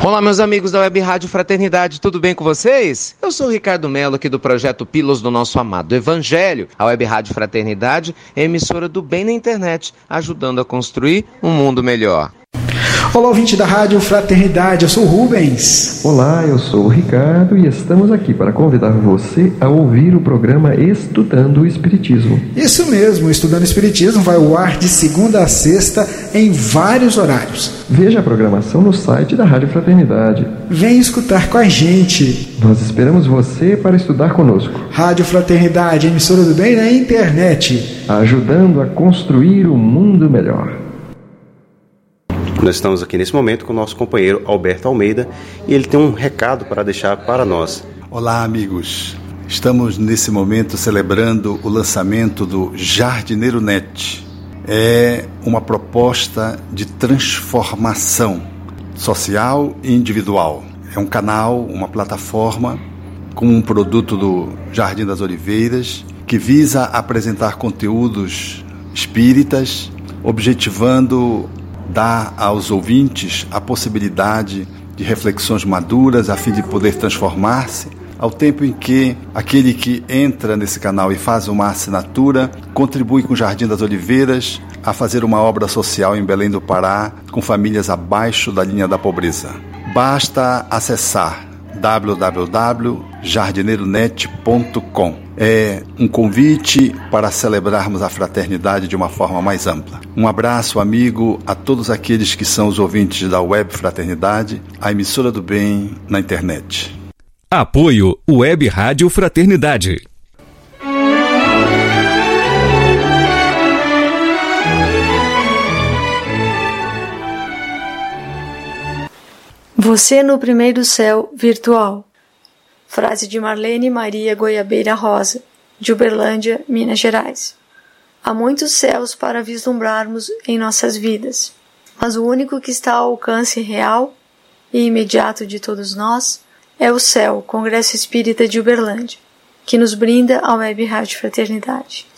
Olá, meus amigos da Web Rádio Fraternidade, tudo bem com vocês? Eu sou o Ricardo Melo, aqui do projeto Pílulas do Nosso Amado Evangelho. A Web Rádio Fraternidade é emissora do bem na internet, ajudando a construir um mundo melhor. Olá, ouvinte da Rádio Fraternidade, eu sou o Rubens. Olá, eu sou o Ricardo e estamos aqui para convidar você a ouvir o programa Estudando o Espiritismo. Isso mesmo, Estudando o Espiritismo vai ao ar de segunda a sexta em vários horários. Veja a programação no site da Rádio Fraternidade. Vem escutar com a gente. Nós esperamos você para estudar conosco. Rádio Fraternidade, emissora do bem na internet, ajudando a construir um mundo melhor. Nós estamos aqui nesse momento com o nosso companheiro Alberto Almeida e ele tem um recado para deixar para nós. Olá, amigos. Estamos nesse momento celebrando o lançamento do Jardineiro Net. É uma proposta de transformação social e individual. É um canal, uma plataforma com um produto do Jardim das Oliveiras que visa apresentar conteúdos espíritas, objetivando dar aos ouvintes a possibilidade de reflexões maduras a fim de poder transformar-se, ao tempo em que aquele que entra nesse canal e faz uma assinatura contribui com o Jardim das Oliveiras a fazer uma obra social em Belém do Pará com famílias abaixo da linha da pobreza. Basta acessar www.jardineironet.com. É um convite para celebrarmos a fraternidade de uma forma mais ampla. Um abraço, amigo, a todos aqueles que são os ouvintes da Web Fraternidade, a emissora do bem na internet. Apoio Web Rádio Fraternidade. Você no primeiro céu virtual. Frase de Marlene Maria Goiabeira Rosa, de Uberlândia, Minas Gerais. Há muitos céus para vislumbrarmos em nossas vidas, mas o único que está ao alcance real e imediato de todos nós é o céu, Congresso Espírita de Uberlândia, que nos brinda a Web Rádio Fraternidade.